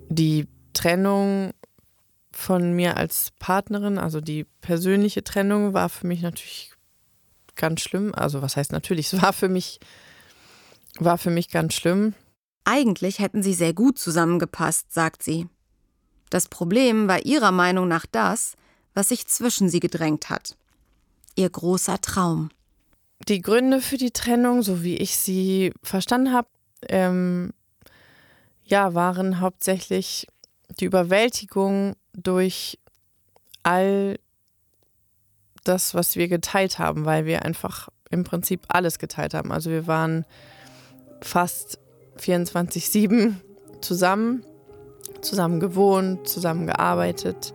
Die Trennung von mir als Partnerin, also die persönliche Trennung, war für mich natürlich ganz schlimm. Also was heißt natürlich, es war für mich ganz schlimm. Eigentlich hätten sie sehr gut zusammengepasst, sagt sie. Das Problem war ihrer Meinung nach das, was sich zwischen sie gedrängt hat. Ihr großer Traum. Die Gründe für die Trennung, so wie ich sie verstanden habe, waren hauptsächlich die Überwältigung durch all das, was wir geteilt haben, weil wir einfach im Prinzip alles geteilt haben. Also wir waren fast 24/7 zusammen gewohnt, zusammen gearbeitet,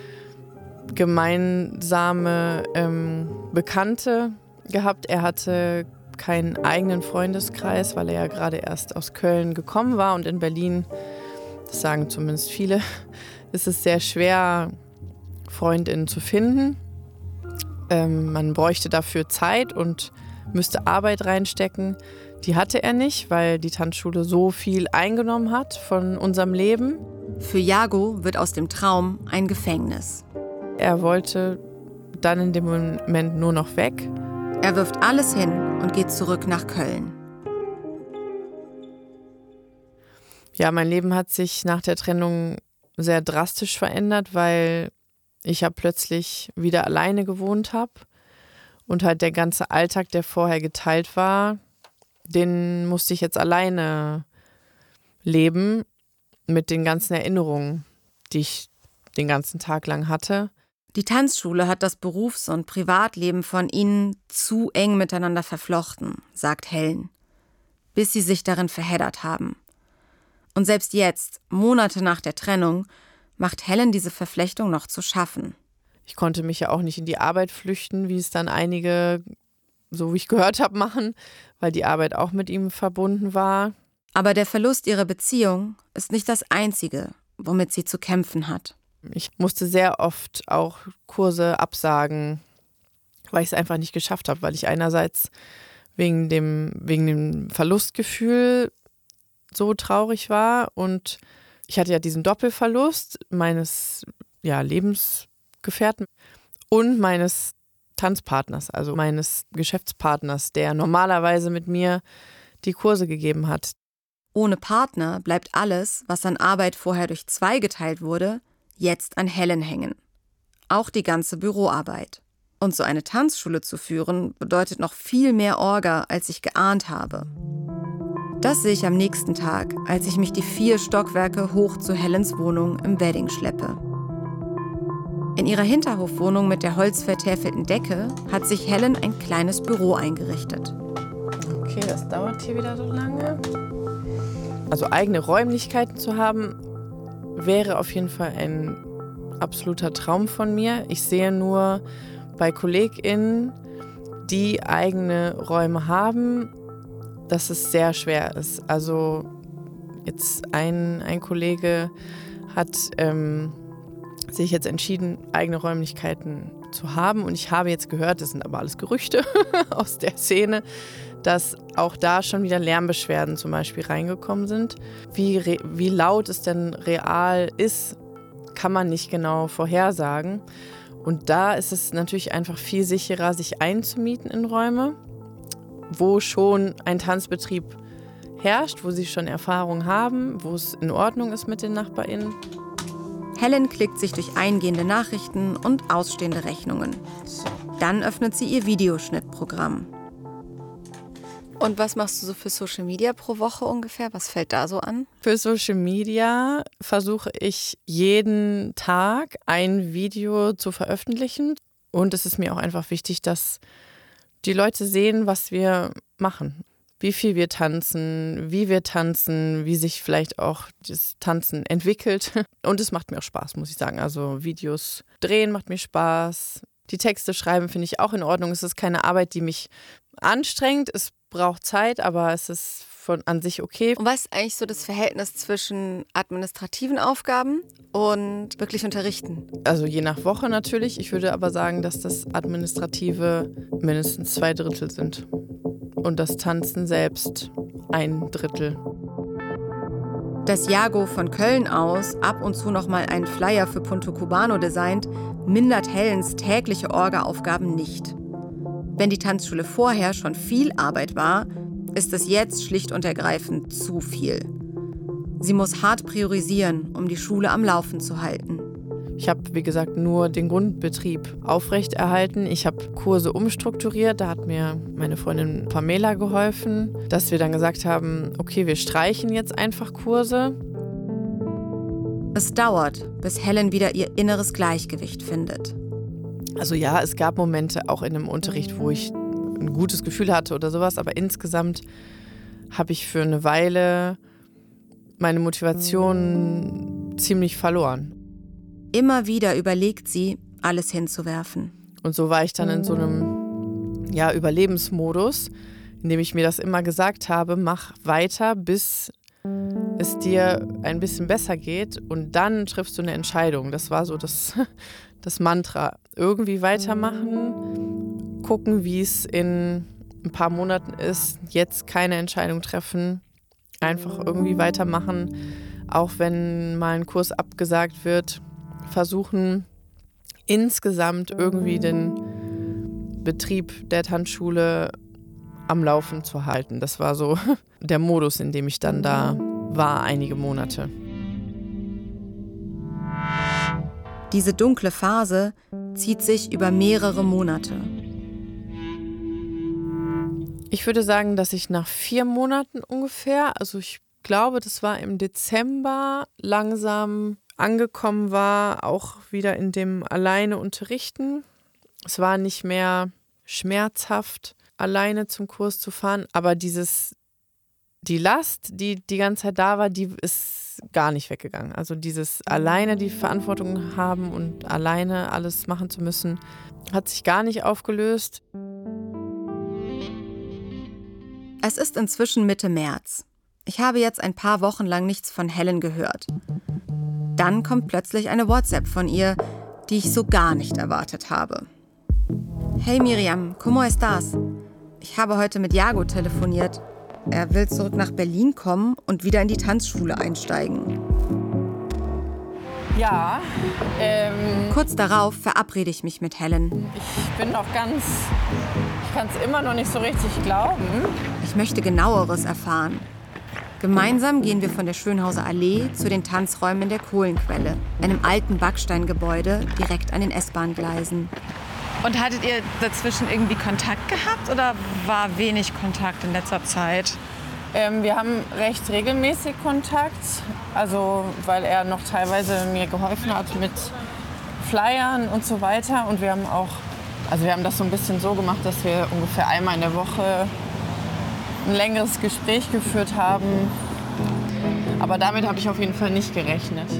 gemeinsame Bekannte gehabt. Er hatte keinen eigenen Freundeskreis, weil er ja gerade erst aus Köln gekommen war, und in Berlin, das sagen zumindest viele, ist es sehr schwer, FreundInnen zu finden. Man bräuchte dafür Zeit und müsste Arbeit reinstecken. Die hatte er nicht, weil die Tanzschule so viel eingenommen hat von unserem Leben. Für Jago wird aus dem Traum ein Gefängnis. Er wollte dann in dem Moment nur noch weg. Er wirft alles hin und geht zurück nach Köln. Ja, mein Leben hat sich nach der Trennung sehr drastisch verändert, weil ich ja plötzlich wieder alleine gewohnt habe und halt der ganze Alltag, der vorher geteilt war, den musste ich jetzt alleine leben mit den ganzen Erinnerungen, die ich den ganzen Tag lang hatte. Die Tanzschule hat das Berufs- und Privatleben von ihnen zu eng miteinander verflochten, sagt Helen, bis sie sich darin verheddert haben. Und selbst jetzt, Monate nach der Trennung, macht Helen diese Verflechtung noch zu schaffen. Ich konnte mich ja auch nicht in die Arbeit flüchten, wie es dann einige, so wie ich gehört habe, machen, weil die Arbeit auch mit ihm verbunden war. Aber der Verlust ihrer Beziehung ist nicht das Einzige, womit sie zu kämpfen hat. Ich musste sehr oft auch Kurse absagen, weil ich es einfach nicht geschafft habe, weil ich einerseits wegen dem Verlustgefühl so traurig war, und ich hatte ja diesen Doppelverlust meines Lebensgefährten und meines Tanzpartners, also meines Geschäftspartners, der normalerweise mit mir die Kurse gegeben hat. Ohne Partner bleibt alles, was an Arbeit vorher durch 2 geteilt wurde, jetzt an Helen hängen. Auch die ganze Büroarbeit. Und so eine Tanzschule zu führen, bedeutet noch viel mehr Orga, als ich geahnt habe. Das sehe ich am nächsten Tag, als ich mich die 4 Stockwerke hoch zu Helens Wohnung im Wedding schleppe. In ihrer Hinterhofwohnung mit der holzvertäfelten Decke hat sich Helen ein kleines Büro eingerichtet. Okay, das dauert hier wieder so lange. Also eigene Räumlichkeiten zu haben, wäre auf jeden Fall ein absoluter Traum von mir. Ich sehe nur bei KollegInnen, die eigene Räume haben, dass es sehr schwer ist. Also jetzt ein Kollege hat sich jetzt entschieden, eigene Räumlichkeiten zu haben. Und ich habe jetzt gehört, das sind aber alles Gerüchte aus der Szene, dass auch da schon wieder Lärmbeschwerden zum Beispiel reingekommen sind. Wie laut es denn real ist, kann man nicht genau vorhersagen. Und da ist es natürlich einfach viel sicherer, sich einzumieten in Räume, wo schon ein Tanzbetrieb herrscht, wo sie schon Erfahrung haben, wo es in Ordnung ist mit den NachbarInnen. Helen klickt sich durch eingehende Nachrichten und ausstehende Rechnungen. Dann öffnet sie ihr Videoschnittprogramm. Und was machst du so für Social Media pro Woche ungefähr? Was fällt da so an? Für Social Media versuche ich jeden Tag ein Video zu veröffentlichen. Und es ist mir auch einfach wichtig, dass die Leute sehen, was wir machen. Wie viel wir tanzen, wie sich vielleicht auch das Tanzen entwickelt. Und es macht mir auch Spaß, muss ich sagen. Also Videos drehen macht mir Spaß. Die Texte schreiben finde ich auch in Ordnung. Es ist keine Arbeit, die mich anstrengt. Es braucht Zeit, aber es ist von an sich okay. Und was ist eigentlich so das Verhältnis zwischen administrativen Aufgaben und wirklich Unterrichten? Also je nach Woche natürlich. Ich würde aber sagen, dass das Administrative mindestens 2/3 sind. Und das Tanzen selbst 1/3. Dass Jago von Köln aus ab und zu nochmal einen Flyer für Punto Cubano designt, mindert Helens tägliche Orga-Aufgaben nicht. Wenn die Tanzschule vorher schon viel Arbeit war, ist es jetzt schlicht und ergreifend zu viel. Sie muss hart priorisieren, um die Schule am Laufen zu halten. Ich habe, wie gesagt, nur den Grundbetrieb aufrechterhalten. Ich habe Kurse umstrukturiert. Da hat mir meine Freundin Pamela geholfen, dass wir dann gesagt haben, okay, wir streichen jetzt einfach Kurse. Es dauert, bis Helen wieder ihr inneres Gleichgewicht findet. Also ja, es gab Momente auch in dem Unterricht, wo ich ein gutes Gefühl hatte oder sowas. Aber insgesamt habe ich für eine Weile meine Motivation ziemlich verloren. Immer wieder überlegt sie, alles hinzuwerfen. Und so war ich dann in so einem Überlebensmodus, in dem ich mir das immer gesagt habe, mach weiter, bis es dir ein bisschen besser geht und dann triffst du eine Entscheidung. Das war so das Mantra. Irgendwie weitermachen, gucken, wie es in ein paar Monaten ist, jetzt keine Entscheidung treffen, einfach irgendwie weitermachen, auch wenn mal ein Kurs abgesagt wird. Versuchen, insgesamt irgendwie den Betrieb der Tanzschule am Laufen zu halten. Das war so der Modus, in dem ich dann da war, einige Monate. Diese dunkle Phase zieht sich über mehrere Monate. Ich würde sagen, dass ich nach 4 Monaten ungefähr, also ich glaube, das war im Dezember, langsam angekommen war, auch wieder in dem alleine Unterrichten. Es war nicht mehr schmerzhaft, alleine zum Kurs zu fahren, aber die Last, die ganze Zeit da war, die ist gar nicht weggegangen. Also dieses alleine die Verantwortung haben und alleine alles machen zu müssen, hat sich gar nicht aufgelöst. Es ist inzwischen Mitte März. Ich habe jetzt ein paar Wochen lang nichts von Helen gehört. Dann kommt plötzlich eine WhatsApp von ihr, die ich so gar nicht erwartet habe. Hey Miriam, ¿cómo estás? Ich habe heute mit Jago telefoniert. Er will zurück nach Berlin kommen und wieder in die Tanzschule einsteigen. Ja. Kurz darauf verabrede ich mich mit Helen. Ich bin noch ich kann es immer noch nicht so richtig glauben. Ich möchte Genaueres erfahren. Gemeinsam gehen wir von der Schönhauser Allee zu den Tanzräumen in der Kohlenquelle, einem alten Backsteingebäude direkt an den S-Bahn-Gleisen. Und hattet ihr dazwischen irgendwie Kontakt gehabt oder war wenig Kontakt in letzter Zeit? Wir haben recht regelmäßig Kontakt, also weil er noch teilweise mir geholfen hat mit Flyern und so weiter. Und wir haben das so ein bisschen so gemacht, dass wir ungefähr einmal in der Woche ein längeres Gespräch geführt haben. Aber damit habe ich auf jeden Fall nicht gerechnet.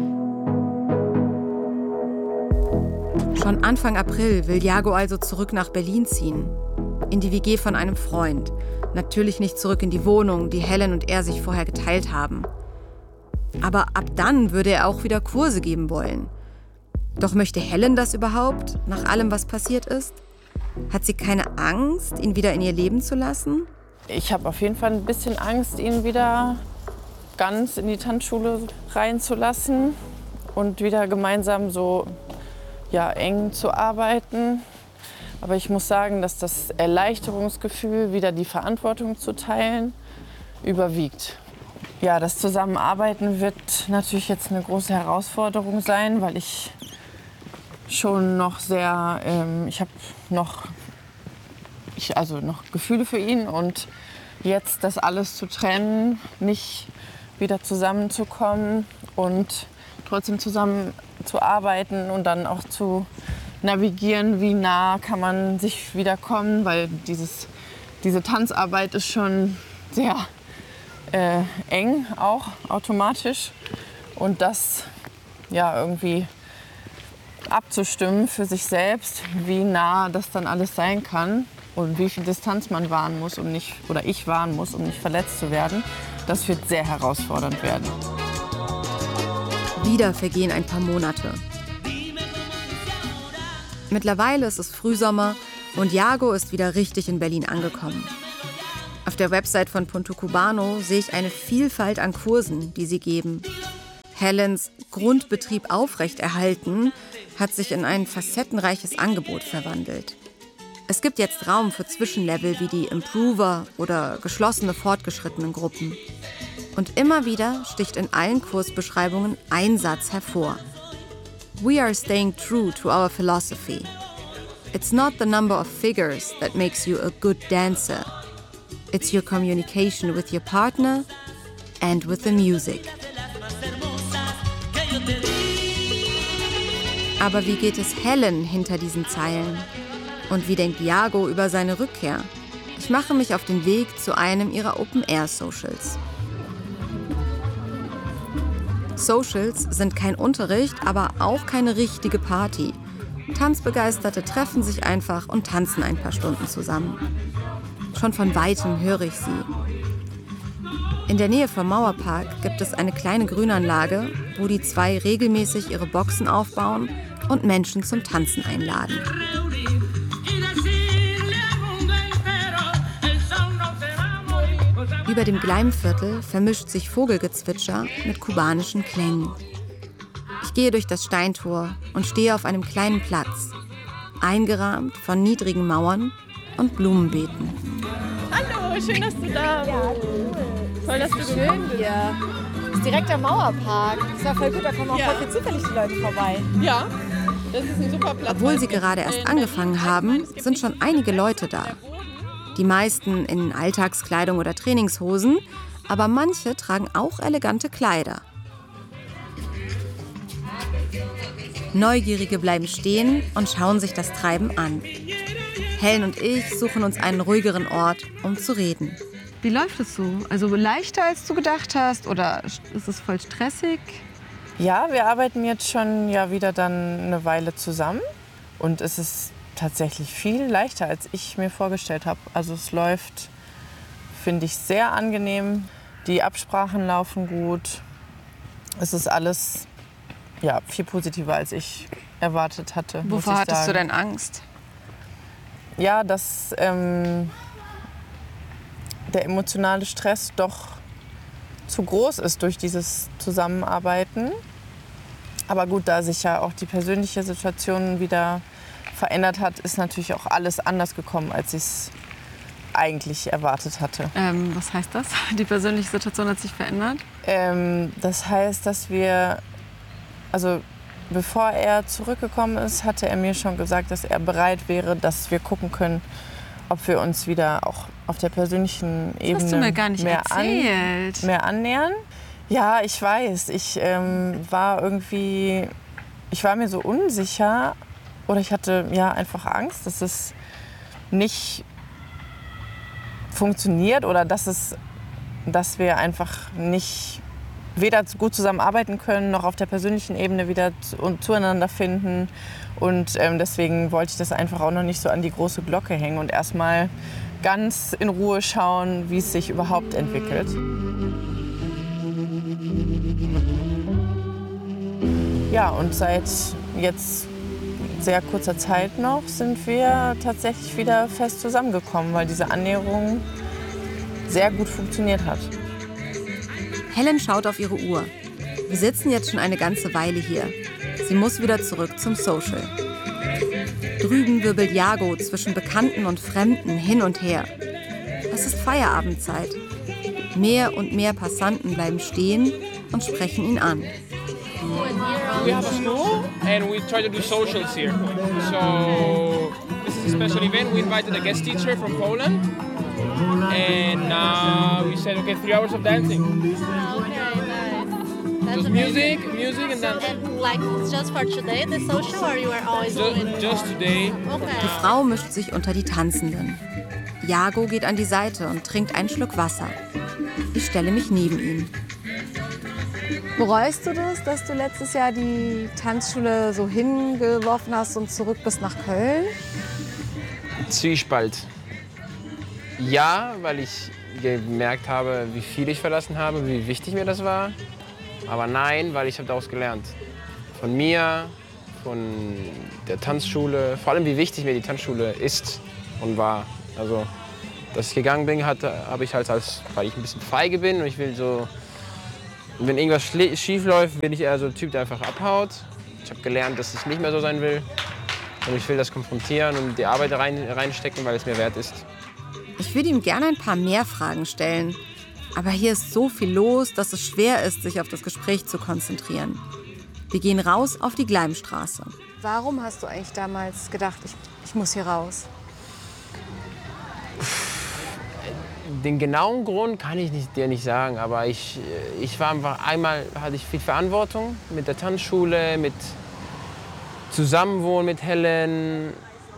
Schon Anfang April will Jago also zurück nach Berlin ziehen. In die WG von einem Freund. Natürlich nicht zurück in die Wohnung, die Helen und er sich vorher geteilt haben. Aber ab dann würde er auch wieder Kurse geben wollen. Doch möchte Helen das überhaupt, nach allem, was passiert ist? Hat sie keine Angst, ihn wieder in ihr Leben zu lassen? Ich habe auf jeden Fall ein bisschen Angst, ihn wieder ganz in die Tanzschule reinzulassen und wieder gemeinsam so eng zu arbeiten. Aber ich muss sagen, dass das Erleichterungsgefühl, wieder die Verantwortung zu teilen, überwiegt. Ja, das Zusammenarbeiten wird natürlich jetzt eine große Herausforderung sein, weil ich schon noch sehr, ich habe noch Gefühle für ihn und jetzt das alles zu trennen, nicht wieder zusammenzukommen und trotzdem zusammen zu arbeiten und dann auch zu navigieren, wie nah kann man sich wieder kommen, weil diese Tanzarbeit ist schon sehr eng, auch automatisch. Und das irgendwie abzustimmen für sich selbst, wie nah das dann alles sein kann und wie viel Distanz man wahren muss, ich wahren muss, um nicht verletzt zu werden, das wird sehr herausfordernd werden. Wieder vergehen ein paar Monate. Mittlerweile ist es Frühsommer und Jago ist wieder richtig in Berlin angekommen. Auf der Website von Punto Cubano sehe ich eine Vielfalt an Kursen, die sie geben. Helens Grundbetrieb aufrechterhalten hat sich in ein facettenreiches Angebot verwandelt. Es gibt jetzt Raum für Zwischenlevel wie die Improver oder geschlossene fortgeschrittenen Gruppen. Und immer wieder sticht in allen Kursbeschreibungen ein Satz hervor. We are staying true to our philosophy. It's not the number of figures that makes you a good dancer. It's your communication with your partner and with the music. Aber wie geht es Helen hinter diesen Zeilen? Und wie denkt Yago über seine Rückkehr? Ich mache mich auf den Weg zu einem ihrer Open-Air-Socials. Socials sind kein Unterricht, aber auch keine richtige Party. Tanzbegeisterte treffen sich einfach und tanzen ein paar Stunden zusammen. Schon von Weitem höre ich sie. In der Nähe vom Mauerpark gibt es eine kleine Grünanlage, wo die zwei regelmäßig ihre Boxen aufbauen und Menschen zum Tanzen einladen. Über dem Gleimviertel vermischt sich Vogelgezwitscher mit kubanischen Klängen. Ich gehe durch das Steintor und stehe auf einem kleinen Platz, eingerahmt von niedrigen Mauern und Blumenbeeten. Hallo, schön, dass du da bist. Ja, toll, dass du schön hier. Das ist direkt am Mauerpark. Das war voll gut, da kommen auch voll zufällig die Leute vorbei. Ja, das ist ein super Platz. Obwohl sie gerade erst angefangen haben, sind schon einige Leute da. Die meisten in Alltagskleidung oder Trainingshosen, aber manche tragen auch elegante Kleider. Neugierige bleiben stehen und schauen sich das Treiben an. Helen und ich suchen uns einen ruhigeren Ort, um zu reden. Wie läuft es so? Also leichter, als du gedacht hast? Oder ist es voll stressig? Ja, wir arbeiten jetzt schon wieder dann eine Weile zusammen. Und es ist tatsächlich viel leichter, als ich mir vorgestellt habe. Also es läuft, finde ich, sehr angenehm. Die Absprachen laufen gut. Es ist alles viel positiver, als ich erwartet hatte. Wovor hattest du denn Angst? Ja, dass der emotionale Stress doch zu groß ist durch dieses Zusammenarbeiten. Aber gut, da sich ja auch die persönliche Situation wieder verändert hat, ist natürlich auch alles anders gekommen, als ich es eigentlich erwartet hatte. Was heißt das? Die persönliche Situation hat sich verändert? Das heißt, dass wir, also bevor er zurückgekommen ist, hatte er mir schon gesagt, dass er bereit wäre, dass wir gucken können, ob wir uns wieder auch auf der persönlichen Ebene hast du mir gar nicht erzählt. Mehr annähern. Ja, ich weiß. Ich war mir so unsicher oder ich hatte einfach Angst, dass es nicht funktioniert oder dass wir einfach nicht weder gut zusammenarbeiten können, noch auf der persönlichen Ebene wieder zueinander finden. Und deswegen wollte ich das einfach auch noch nicht so an die große Glocke hängen und erstmal ganz in Ruhe schauen, wie es sich überhaupt entwickelt. Ja, und seit jetzt sehr kurzer Zeit noch sind wir tatsächlich wieder fest zusammengekommen, weil diese Annäherung sehr gut funktioniert hat. Helen schaut auf ihre Uhr. Wir sitzen jetzt schon eine ganze Weile hier. Sie muss wieder zurück zum Social. Drüben wirbelt Yago zwischen Bekannten und Fremden hin und her. Es ist Feierabendzeit. Mehr und mehr Passanten bleiben stehen und sprechen ihn an. We have a school and we try to do socials here. So this is a special event. We invited a guest teacher from Poland. And we said, okay, 3 hours of dancing. Just music and dance. And like just for today, the social, or you are always doing it? Just today. Okay. Die Frau mischt sich unter die Tanzenden. Yago geht an die Seite und trinkt einen Schluck Wasser. Ich stelle mich neben ihn. Bereust du das, dass du letztes Jahr die Tanzschule so hingeworfen hast und zurück bist nach Köln? Zwiespalt. Ja, weil ich gemerkt habe, wie viel ich verlassen habe, wie wichtig mir das war. Aber nein, weil ich habe daraus gelernt. Von mir, von der Tanzschule, vor allem wie wichtig mir die Tanzschule ist und war. Also Dass ich gegangen bin, habe ich halt weil ich ein bisschen feige bin und ich will so, wenn irgendwas schief läuft, bin ich eher so ein Typ, der einfach abhaut. Ich habe gelernt, dass ich nicht mehr so sein will und ich will das konfrontieren und die Arbeit reinstecken, weil es mir wert ist. Ich würde ihm gerne ein paar mehr Fragen stellen, aber hier ist so viel los, dass es schwer ist, sich auf das Gespräch zu konzentrieren. Wir gehen raus auf die Gleimstraße. Warum hast du eigentlich damals gedacht, ich muss hier raus? Den genauen Grund kann ich dir nicht sagen, aber ich war einfach, einmal hatte ich viel Verantwortung mit der Tanzschule, mit Zusammenwohnen mit Helen.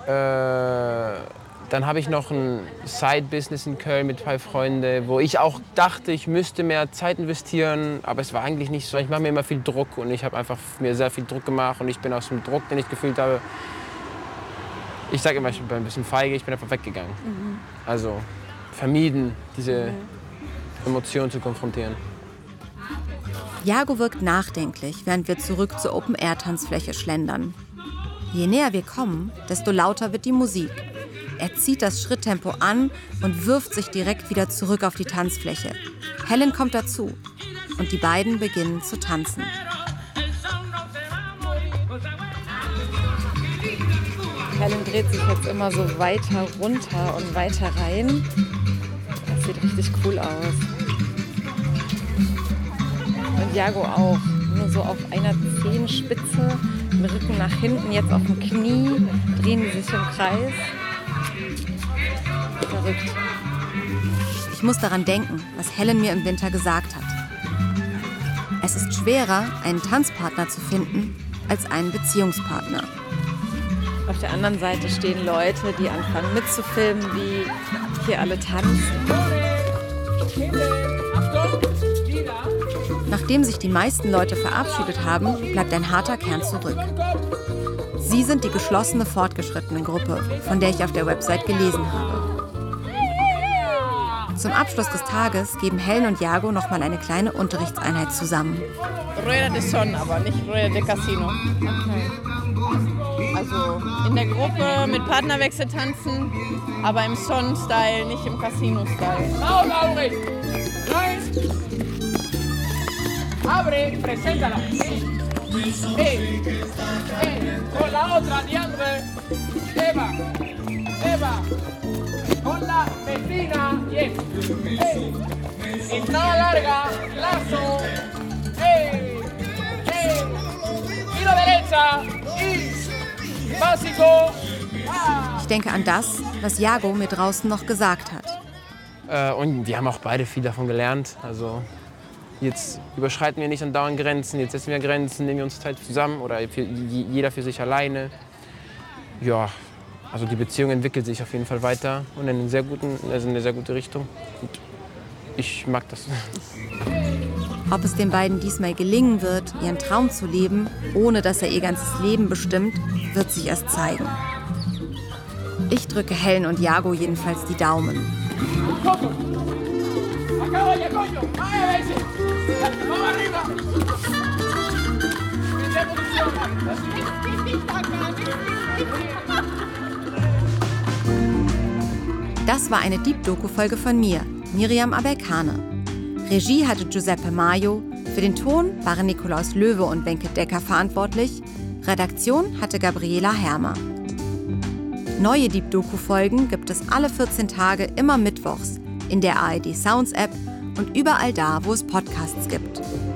Dann habe ich noch ein Side-Business in Köln mit 2 Freunden, wo ich auch dachte, ich müsste mehr Zeit investieren, aber es war eigentlich nicht so. Ich mache mir immer viel Druck und ich habe einfach mir sehr viel Druck gemacht und ich bin aus dem Druck, den ich gefühlt habe, ich sage immer, ich bin ein bisschen feige, ich bin einfach weggegangen. Also vermieden, diese Emotionen zu konfrontieren. Jago wirkt nachdenklich, während wir zurück zur Open-Air-Tanzfläche schlendern. Je näher wir kommen, desto lauter wird die Musik. Er zieht das Schritttempo an und wirft sich direkt wieder zurück auf die Tanzfläche. Helen kommt dazu und die beiden beginnen zu tanzen. Helen dreht sich jetzt immer so weiter runter und weiter rein. Das sieht richtig cool aus. Und Jago auch. Nur so auf einer Zehenspitze, den Rücken nach hinten, jetzt auf dem Knie, drehen die sich im Kreis. Verrückt. Ich muss daran denken, was Helen mir im Winter gesagt hat. Es ist schwerer, einen Tanzpartner zu finden, als einen Beziehungspartner. Auf der anderen Seite stehen Leute, die anfangen mitzufilmen, wie hier alle tanzen. Nachdem sich die meisten Leute verabschiedet haben, bleibt ein harter Kern zurück. Sie sind die geschlossene Fortgeschrittenen-Gruppe, von der ich auf der Website gelesen habe. Zum Abschluss des Tages geben Helen und Jago noch mal eine kleine Unterrichtseinheit zusammen. Rueda de Son, aber nicht Rueda de Casino. Okay. Also in der Gruppe mit Partnerwechsel tanzen, aber im Son-Style, nicht im Casino-Style. Lauri! Rein! Abre, preséntala. Con la otra, Diandre. Eva. Con la vecina. Yes. Entrada larga. Lazo. Giro derecha. Y básico. Ich denke an das, was Jago mir draußen noch gesagt hat. Und wir haben auch beide viel davon gelernt. Also jetzt überschreiten wir nicht andauernd Grenzen, jetzt setzen wir Grenzen, nehmen wir uns Zeit zusammen oder jeder für sich alleine. Ja, also die Beziehung entwickelt sich auf jeden Fall weiter und in eine sehr gute Richtung. Und ich mag das. Ob es den beiden diesmal gelingen wird, ihren Traum zu leben, ohne dass er ihr ganzes Leben bestimmt, wird sich erst zeigen. Ich drücke Helen und Jago jedenfalls die Daumen. Das war eine Deep-Doku-Folge von mir, Miriam Abelkane. Regie hatte Giuseppe Maio, für den Ton waren Nikolaus Löwe und Wenke Decker verantwortlich, Redaktion hatte Gabriela Hermer. Neue Deep-Doku-Folgen gibt es alle 14 Tage immer mittwochs in der ARD Sounds App und überall da, wo es Podcasts gibt.